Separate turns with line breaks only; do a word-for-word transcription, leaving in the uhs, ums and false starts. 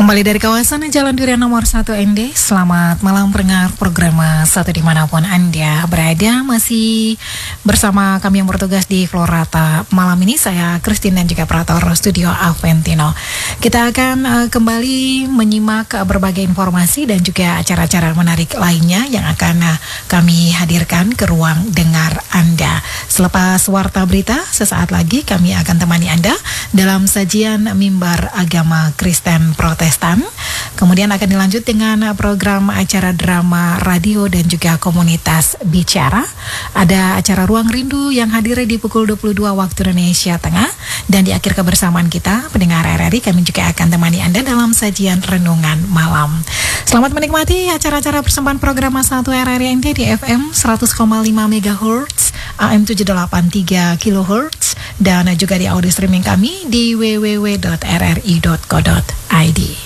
Kembali dari kawasan Jalan Durian nomor satu N D. Selamat malam pendengar program satu dimanapun Anda berada. Masih bersama kami yang bertugas di Florata. Malam ini saya Christine dan juga operator studio Aventino. Kita akan uh, kembali menyimak uh, berbagai informasi dan juga acara-acara menarik lainnya yang akan uh, kami hadirkan ke ruang dengar Anda. Selepas warta berita, sesaat lagi kami akan temani Anda dalam sajian Mimbar Agama Kristen Protestan. Kemudian akan dilanjut dengan program acara drama radio dan juga komunitas bicara. Ada acara Ruang Rindu yang hadir di pukul dua puluh dua waktu Indonesia Tengah. Dan di akhir kebersamaan kita, pendengar R R I, kami juga akan temani Anda dalam sajian renungan malam. Selamat menikmati acara-acara persembahan program satu R R I N D di F M seratus koma lima megahertz, A M tujuh delapan tiga kilohertz, dan juga di audio streaming kami di w w w dot r r i dot co dot i d.